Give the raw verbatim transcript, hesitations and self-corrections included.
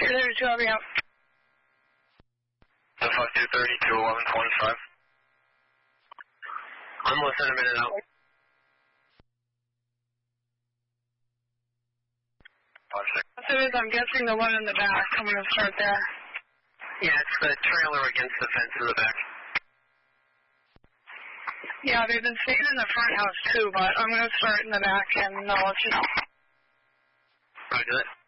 two thirty-two, I'll be out. five two thirty, two eleven twenty-five. I'm listening a minute out. Five six. I'm guessing the one in the back. I'm going to start there. Yeah, it's the trailer against the fence in the back. Yeah, they've been staying in the front house too, but I'm going to start in the back and I'll let you know. Roger that.